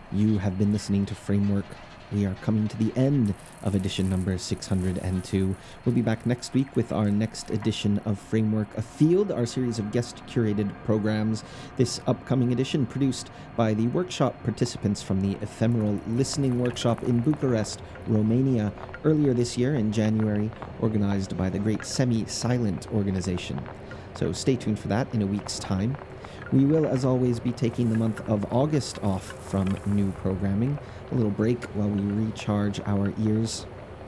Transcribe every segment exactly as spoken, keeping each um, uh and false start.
You have been listening to Framework. We are coming to the end of edition number six hundred two. We'll be back next week with our next edition of Framework Afield, our series of guest-curated programs. This upcoming edition produced by the workshop participants from the Ephemeral Listening Workshop in Bucharest, Romania, earlier this year in January, organized by the Great Semi-Silent organization. So stay tuned for that in a week's time. We will, as always, be taking the month of August off from new programming. A little break while we recharge our ears.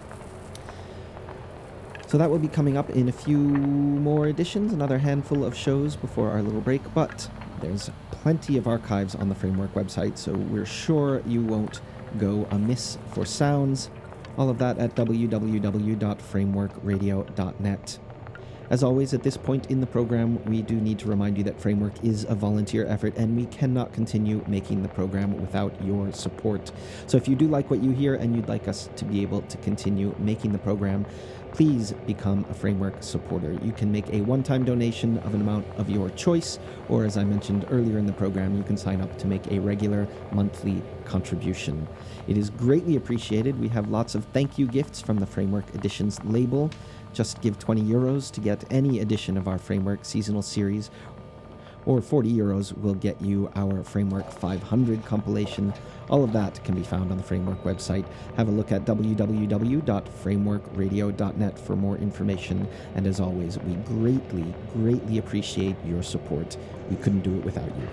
So that will be coming up in a few more editions, another handful of shows before our little break, but there's plenty of archives on the Framework website, so we're sure you won't go amiss for sounds. All of that at w w w dot framework radio dot net. As always, at this point in the program, we do need to remind you that Framework is a volunteer effort and we cannot continue making the program without your support. So if you do like what you hear and you'd like us to be able to continue making the program, please become a Framework supporter. You can make a one-time donation of an amount of your choice, or as I mentioned earlier in the program, you can sign up to make a regular monthly contribution. It is greatly appreciated. We have lots of thank you gifts from the Framework Editions label. Just give twenty euros to get any edition of our Framework seasonal series, or forty euros will get you our Framework five hundred compilation. All of that can be found on the Framework website. Have a look at w w w dot framework radio dot net for more information. And as always, we greatly, greatly appreciate your support. We couldn't do it without you.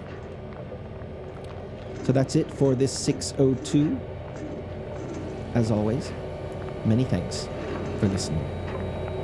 So that's it for this six oh two. As always, many thanks for listening.